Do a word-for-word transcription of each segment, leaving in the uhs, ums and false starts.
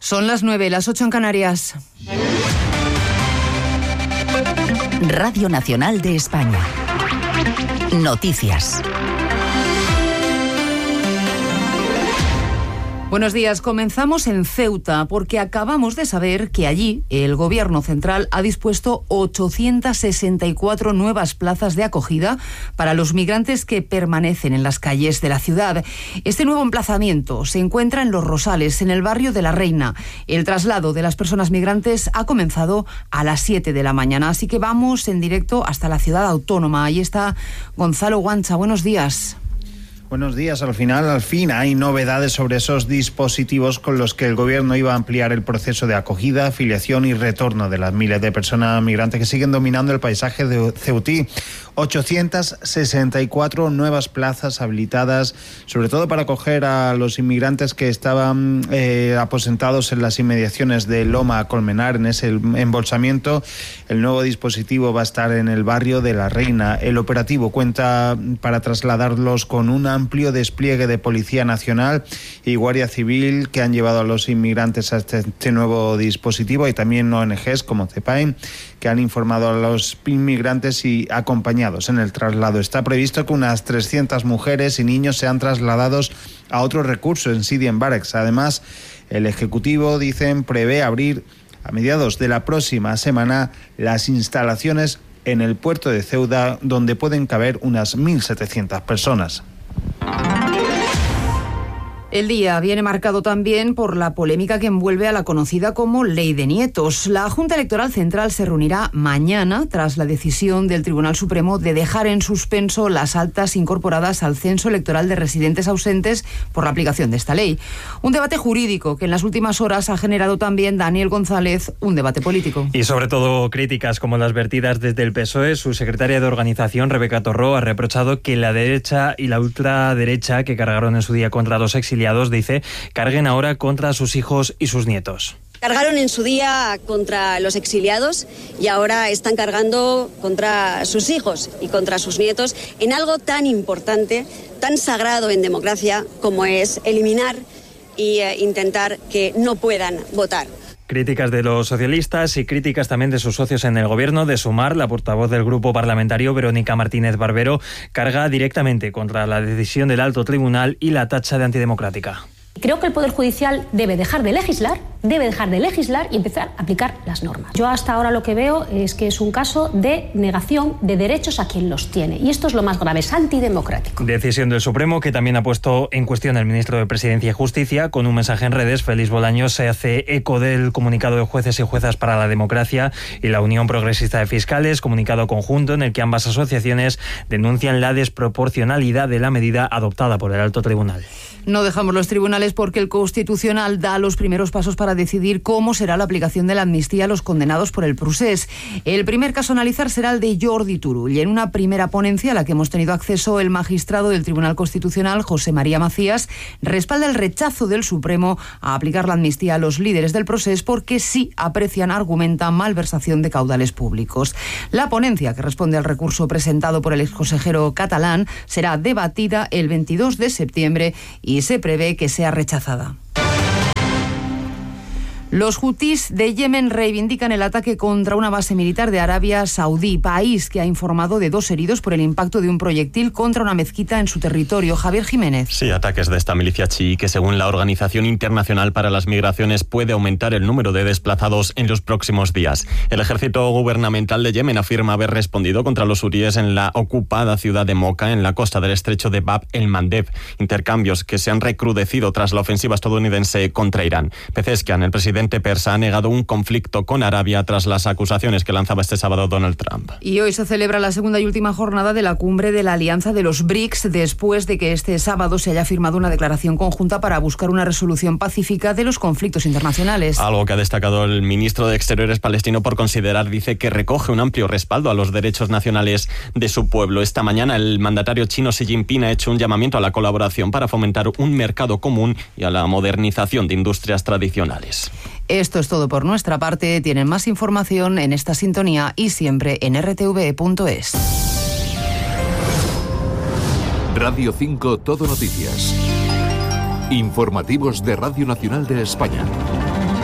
Son las nueve, las ocho en Canarias. Radio Nacional de España. Noticias. Buenos días. Comenzamos en Ceuta porque acabamos de saber que allí el Gobierno central ha dispuesto ochocientas sesenta y cuatro nuevas plazas de acogida para los migrantes que permanecen en las calles de la ciudad. Este nuevo emplazamiento se encuentra en Los Rosales, en el barrio de La Reina. El traslado de las personas migrantes ha comenzado a las siete de la mañana, así que vamos en directo hasta la ciudad autónoma. Ahí está Gonzalo Guancha. Buenos días. Buenos días. Al final, al fin, hay novedades sobre esos dispositivos con los que el Gobierno iba a ampliar el proceso de acogida, afiliación y retorno de las miles de personas migrantes que siguen dominando el paisaje de ceutí. ochocientas sesenta y cuatro nuevas plazas habilitadas, sobre todo para acoger a los inmigrantes que estaban eh, aposentados en las inmediaciones de Loma Colmenar, en ese embolsamiento. El nuevo dispositivo va a estar en el barrio de La Reina. El operativo cuenta para trasladarlos con una amplio despliegue de Policía Nacional y Guardia Civil que han llevado a los inmigrantes a este, este nuevo dispositivo, y también O N Ges como CEPAIN que han informado a los inmigrantes y acompañados en el traslado. Está previsto que unas trescientas mujeres y niños sean trasladados a otro recurso en Sidi en Barracks. Además, el Ejecutivo, dicen, prevé abrir a mediados de la próxima semana las instalaciones en el puerto de Ceuta, donde pueden caber unas mil setecientas personas. El día viene marcado también por la polémica que envuelve a la conocida como Ley de Nietos. La Junta Electoral Central se reunirá mañana tras la decisión del Tribunal Supremo de dejar en suspenso las altas incorporadas al censo electoral de residentes ausentes por la aplicación de esta ley. Un debate jurídico que en las últimas horas ha generado también, Daniel González, un debate político. Y sobre todo críticas como las vertidas desde el P S O E. Su secretaria de organización, Rebeca Torró, ha reprochado que la derecha y la ultraderecha que cargaron en su día contra los exiliados, dice, carguen ahora contra sus hijos y sus nietos. Cargaron en su día contra los exiliados y ahora están cargando contra sus hijos y contra sus nietos en algo tan importante, tan sagrado en democracia como es eliminar e eh, intentar que no puedan votar. Críticas de los socialistas y críticas también de sus socios en el gobierno. De Sumar, la portavoz del grupo parlamentario, Verónica Martínez Barbero, carga directamente contra la decisión del alto tribunal y la tacha de antidemocrática. Creo que el Poder Judicial debe dejar de legislar, debe dejar de legislar y empezar a aplicar las normas. Yo hasta ahora lo que veo es que es un caso de negación de derechos a quien los tiene. Y esto es lo más grave, es antidemocrático. Decisión del Supremo que también ha puesto en cuestión el ministro de Presidencia y Justicia. Con un mensaje en redes, Félix Bolaños se hace eco del comunicado de Jueces y Juezas para la Democracia y la Unión Progresista de Fiscales, comunicado conjunto en el que ambas asociaciones denuncian la desproporcionalidad de la medida adoptada por el alto tribunal. No dejamos los tribunales porque el Constitucional da los primeros pasos para decidir cómo será la aplicación de la amnistía a los condenados por el procés. El primer caso a analizar será el de Jordi Turull, y en una primera ponencia a la que hemos tenido acceso, el magistrado del Tribunal Constitucional, José María Macías, respalda el rechazo del Supremo a aplicar la amnistía a los líderes del procés porque sí aprecian, argumentan, malversación de caudales públicos. La ponencia, que responde al recurso presentado por el exconsejero catalán, será debatida el veintidós de septiembre y se prevé que sea rechazada. Los hutíes de Yemen reivindican el ataque contra una base militar de Arabia Saudí, país que ha informado de dos heridos por el impacto de un proyectil contra una mezquita en su territorio. Javier Jiménez. Sí, ataques de esta milicia chií que, según la Organización Internacional para las Migraciones, puede aumentar el número de desplazados en los próximos días. El ejército gubernamental de Yemen afirma haber respondido contra los hutíes en la ocupada ciudad de Moca, en la costa del estrecho de Bab el-Mandeb. Intercambios que se han recrudecido tras la ofensiva estadounidense contra Irán. Pezeshkian, el presidente persa, ha negado un conflicto con Arabia tras las acusaciones que lanzaba este sábado Donald Trump. Y hoy se celebra la segunda y última jornada de la cumbre de la Alianza de los B R I C S, después de que este sábado se haya firmado una declaración conjunta para buscar una resolución pacífica de los conflictos internacionales. Algo que ha destacado el ministro de Exteriores palestino por considerar, dice, que recoge un amplio respaldo a los derechos nacionales de su pueblo. Esta mañana el mandatario chino Xi Jinping ha hecho un llamamiento a la colaboración para fomentar un mercado común y a la modernización de industrias tradicionales. Esto es todo por nuestra parte. Tienen más información en esta sintonía y siempre en r t v punto es. Radio cinco Todo Noticias. Informativos de Radio Nacional de España.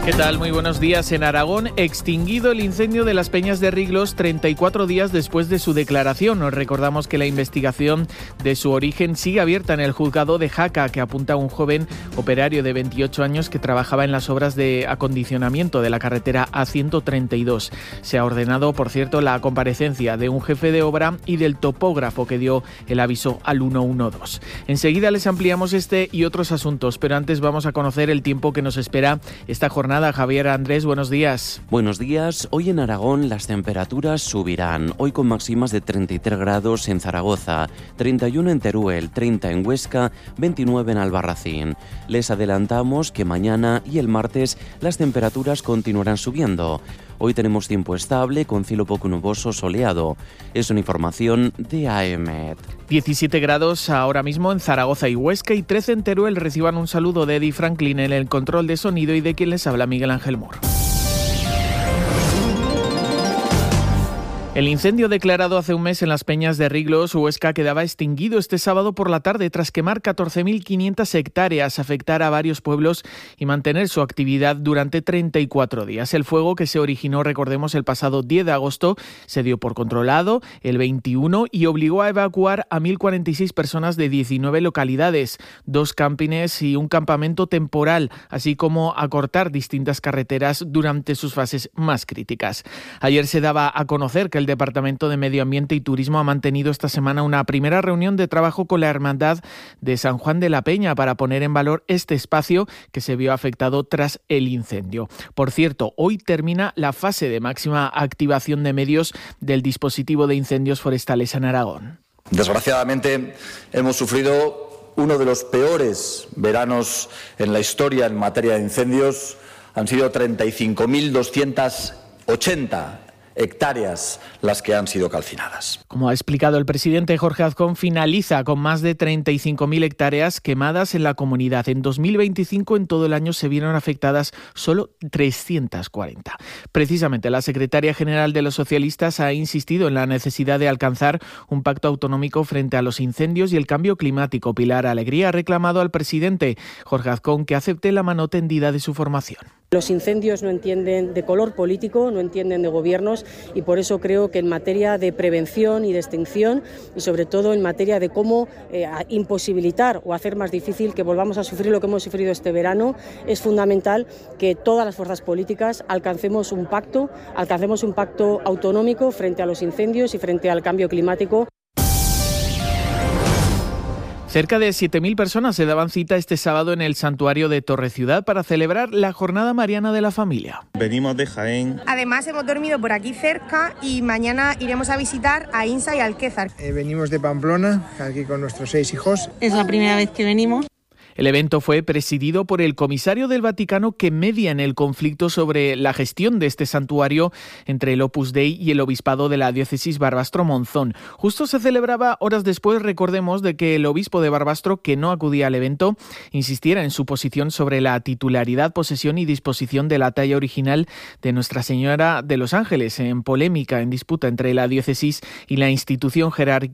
¿Qué tal? Muy buenos días. En Aragón, extinguido el incendio de las Peñas de Riglos treinta y cuatro días después de su declaración. Nos recordamos que la investigación de su origen sigue abierta en el juzgado de Jaca, que apunta a un joven operario de veintiocho años que trabajaba en las obras de acondicionamiento de la carretera A ciento treinta y dos. Se ha ordenado, por cierto, la comparecencia de un jefe de obra y del topógrafo que dio el aviso al ciento doce. Enseguida les ampliamos este y otros asuntos, pero antes vamos a conocer el tiempo que nos espera esta jornada. Javier Andrés, buenos días. Buenos días. Hoy en Aragón las temperaturas subirán. Hoy con máximas de treinta y tres grados en Zaragoza, treinta y uno en Teruel, treinta en Huesca, veintinueve en Albarracín. Les adelantamos que mañana y el martes las temperaturas continuarán subiendo. Hoy tenemos tiempo estable con cielo poco nuboso soleado. Es una información de A E M E T. diecisiete grados ahora mismo en Zaragoza y Huesca y trece en Teruel. Reciban un saludo de Eddie Franklin en el control de sonido y de quien les habla Miguel Ángel Mor. El incendio declarado hace un mes en las Peñas de Riglos, Huesca, quedaba extinguido este sábado por la tarde tras quemar catorce mil quinientas hectáreas, afectar a varios pueblos y mantener su actividad durante treinta y cuatro días. El fuego, que se originó, recordemos, el pasado diez de agosto, se dio por controlado el veintiuno y obligó a evacuar a mil cuarenta y seis personas de diecinueve localidades, dos campines y un campamento temporal, así como a cortar distintas carreteras durante sus fases más críticas. Ayer se daba a conocer que el El Departamento de Medio Ambiente y Turismo ha mantenido esta semana una primera reunión de trabajo con la Hermandad de San Juan de la Peña para poner en valor este espacio que se vio afectado tras el incendio. Por cierto, hoy termina la fase de máxima activación de medios del dispositivo de incendios forestales en Aragón. Desgraciadamente hemos sufrido uno de los peores veranos en la historia en materia de incendios. Han sido treinta y cinco mil doscientas ochenta hectáreas las que han sido calcinadas. Como ha explicado el presidente Jorge Azcón, finaliza con más de treinta y cinco mil hectáreas quemadas en la comunidad. En dos mil veinticinco, en todo el año, se vieron afectadas solo trescientas cuarenta. Precisamente, la secretaria general de los socialistas ha insistido en la necesidad de alcanzar un pacto autonómico frente a los incendios y el cambio climático. Pilar Alegría ha reclamado al presidente Jorge Azcón que acepte la mano tendida de su formación. Los incendios no entienden de color político, no entienden de gobiernos, y por eso creo que en materia de prevención y de extinción, y sobre todo en materia de cómo eh, imposibilitar o hacer más difícil que volvamos a sufrir lo que hemos sufrido este verano, es fundamental que todas las fuerzas políticas alcancemos un pacto, alcancemos un pacto autonómico frente a los incendios y frente al cambio climático. Cerca de siete mil personas se daban cita este sábado en el santuario de Torreciudad para celebrar la Jornada Mariana de la Familia. Venimos de Jaén. Además hemos dormido por aquí cerca y mañana iremos a visitar a Insa y Alquézar. Eh, venimos de Pamplona, aquí con nuestros seis hijos. Es la primera vez que venimos. El evento fue presidido por el comisario del Vaticano que media en el conflicto sobre la gestión de este santuario entre el Opus Dei y el obispado de la diócesis Barbastro-Monzón. Justo se celebraba horas después, recordemos, de que el obispo de Barbastro, que no acudía al evento, insistiera en su posición sobre la titularidad, posesión y disposición de la talla original de Nuestra Señora de los Ángeles, en polémica, en disputa entre la diócesis y la institución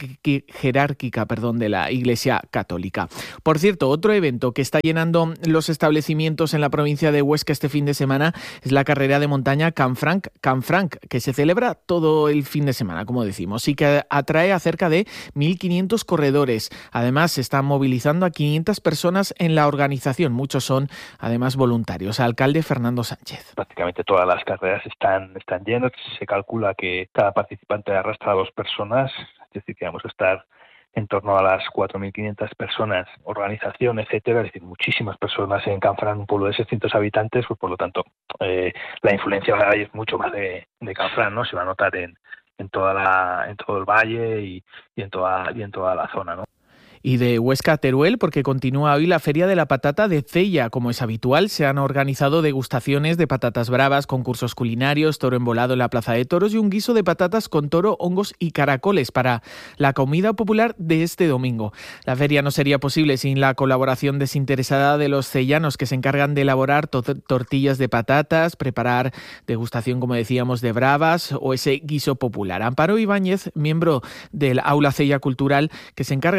jerárquica perdón, de la Iglesia Católica. Por cierto, otro evento que está llenando los establecimientos en la provincia de Huesca este fin de semana es la carrera de montaña Canfranc, Canfranc, que se celebra todo el fin de semana, como decimos, y que atrae a cerca de mil quinientos corredores. Además, se están movilizando a quinientas personas en la organización. Muchos son, además, voluntarios. Alcalde Fernando Sánchez. Prácticamente todas las carreras están, están llenas. Se calcula que cada participante arrastra a dos personas, es decir, que vamos a estar en torno a las cuatro mil quinientas personas, organización, etcétera, es decir, muchísimas personas en Canfranc, un pueblo de seiscientos habitantes, pues por lo tanto eh, la influencia es mucho más de, de Canfranc, ¿no? Se va a notar en, en toda la, en todo el valle y, y en toda y en toda la zona, ¿no? Y de Huesca a Teruel, porque continúa hoy la Feria de la Patata de Cella. Como es habitual, se han organizado degustaciones de patatas bravas, concursos culinarios, toro embolado en la Plaza de Toros y un guiso de patatas con toro, hongos y caracoles para la comida popular de este domingo. La feria no sería posible sin la colaboración desinteresada de los cellanos, que se encargan de elaborar to- tortillas de patatas, preparar degustación, como decíamos, de bravas o ese guiso popular. Amparo Ibáñez, miembro del Aula Cella Cultural, que se encarga de dinamizar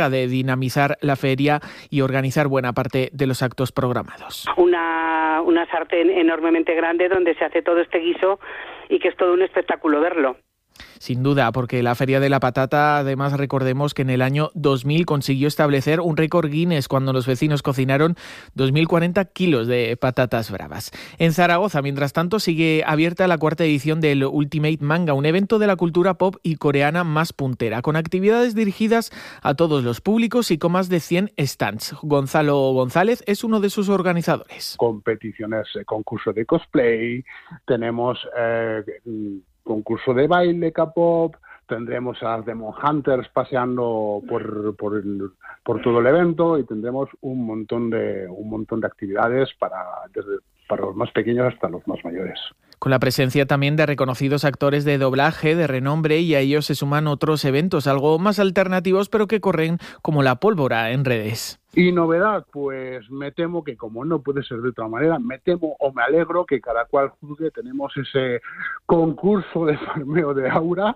dinamizar la feria y organizar buena parte de los actos programados. Una, una sartén enormemente grande donde se hace todo este guiso y que es todo un espectáculo verlo. Sin duda, porque la Feria de la Patata, además recordemos que en el año dos mil consiguió establecer un récord Guinness cuando los vecinos cocinaron dos mil cuarenta kilos de patatas bravas. En Zaragoza, mientras tanto, sigue abierta la cuarta edición del Ultimate Manga, un evento de la cultura pop y coreana más puntera, con actividades dirigidas a todos los públicos y con más de cien stands. Gonzalo González es uno de sus organizadores. Competiciones, concurso de cosplay, tenemos... Eh, concurso de baile K-pop, tendremos a las Demon Hunters paseando por por, el, por todo el evento y tendremos un montón de un montón de actividades para desde para los más pequeños hasta los más mayores. Con la presencia también de reconocidos actores de doblaje de renombre, y a ellos se suman otros eventos algo más alternativos pero que corren como la pólvora en redes. Y novedad, pues me temo que, como no puede ser de otra manera, me temo o me alegro que cada cual juzgue. Tenemos ese concurso de farmeo de aura,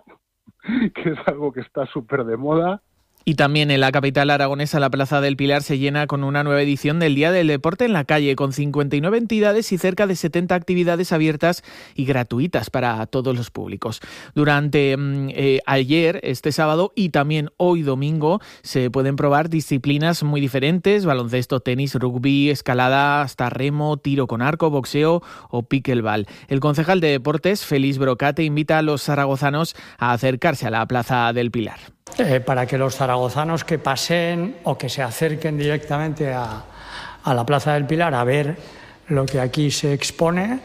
que es algo que está súper de moda. Y también en la capital aragonesa, la Plaza del Pilar se llena con una nueva edición del Día del Deporte en la Calle, con cincuenta y nueve entidades y cerca de setenta actividades abiertas y gratuitas para todos los públicos. Durante eh, ayer, este sábado y también hoy domingo, se pueden probar disciplinas muy diferentes: baloncesto, tenis, rugby, escalada, hasta remo, tiro con arco, boxeo o pickleball. El concejal de Deportes, Félix Brocate, invita a los zaragozanos a acercarse a la Plaza del Pilar. Eh, para que los zaragozanos que pasen o que se acerquen directamente a, a la Plaza del Pilar a ver lo que aquí se expone,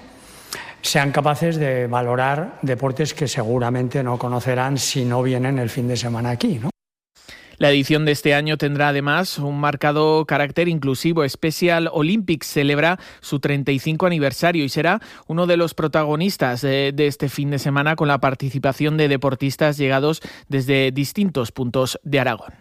sean capaces de valorar deportes que seguramente no conocerán si no vienen el fin de semana aquí, ¿no? La edición de este año tendrá además un marcado carácter inclusivo. Special Olympics celebra su treinta y cinco aniversario y será uno de los protagonistas de, de este fin de semana, con la participación de deportistas llegados desde distintos puntos de Aragón.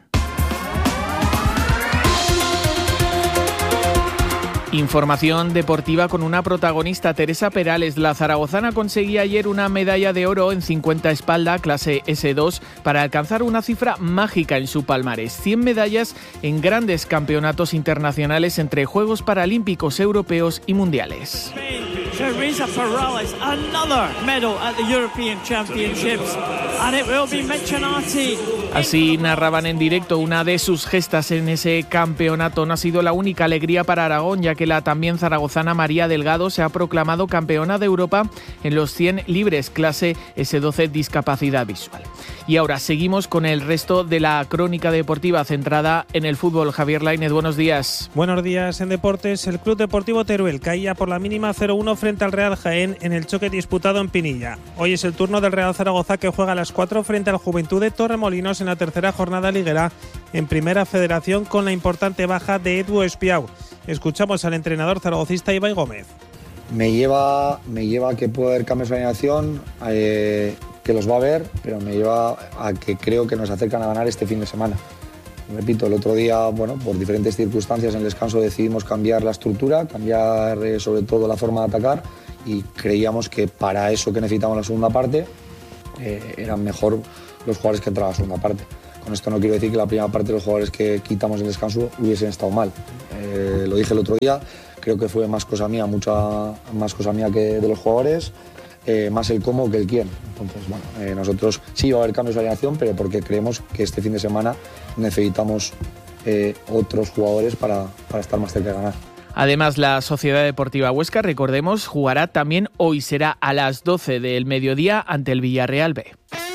Información deportiva con una protagonista, Teresa Perales. La zaragozana conseguía ayer una medalla de oro en cincuenta espalda, clase ese dos, para alcanzar una cifra mágica en su palmarés: cien medallas en grandes campeonatos internacionales entre Juegos Paralímpicos, Europeos y Mundiales. Teresa Perales, another medal at the European Championships, and it will be Mecenati. Así narraban en directo una de sus gestas en ese campeonato. No ha sido la única alegría para Aragón, ya que la también zaragozana María Delgado se ha proclamado campeona de Europa en los cien libres, clase ese doce, discapacidad visual. Y ahora seguimos con el resto de la crónica deportiva centrada en el fútbol. Javier Lainez, buenos días. Buenos días. En deportes, el Club Deportivo Teruel caía por la mínima cero uno frente al Real Jaén en el choque disputado en Pinilla. Hoy es el turno del Real Zaragoza, que juega a las cuatro frente al Juventud de Torremolinos en la tercera jornada liguera en Primera Federación, con la importante baja de Edu Espiau. Escuchamos al entrenador zaragocista Ibai Gómez. Me lleva, me lleva a que puede haber cambios de alineación, eh, que los va a haber, pero me lleva a que creo que nos acercan a ganar este fin de semana. Repito, el otro día, bueno, por diferentes circunstancias en el descanso decidimos cambiar la estructura, cambiar eh, sobre todo la forma de atacar, y creíamos que para eso que necesitamos la segunda parte eh, eran mejor los jugadores que entraban a la segunda parte. Con esto no quiero decir que la primera parte de los jugadores que quitamos el descanso hubiesen estado mal. Eh, lo dije el otro día, creo que fue más cosa mía, mucha más cosa mía que de los jugadores, eh, más el cómo que el quién. Entonces, bueno, eh, nosotros sí va a haber cambios de alineación, pero porque creemos que este fin de semana necesitamos eh, otros jugadores para, para estar más cerca de ganar. Además, la Sociedad Deportiva Huesca, recordemos, jugará también hoy, será a las doce del mediodía ante el Villarreal B.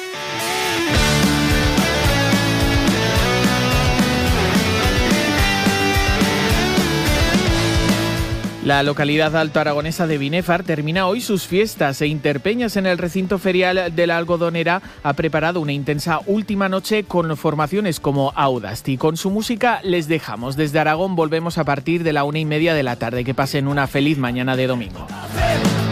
La localidad altoaragonesa de Binéfar termina hoy sus fiestas e Interpeñas, en el recinto ferial de la Algodonera, ha preparado una intensa última noche con formaciones como Audasti. Con su música les dejamos. Desde Aragón volvemos a partir de la una y media de la tarde. Que pasen una feliz mañana de domingo.